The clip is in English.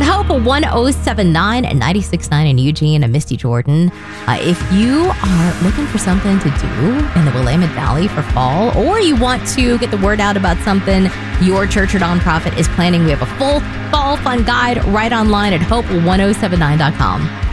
Hope 1079 and 96.9 in Eugene and Misty Jordan. If you are looking for something to do in the Willamette Valley for fall, or you want to get the word out about something your church or nonprofit is planning, we have a full fall fun guide right online at hope1079.com.